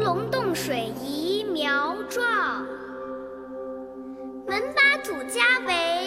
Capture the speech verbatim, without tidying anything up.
龙洞水移苗壮。门巴土家为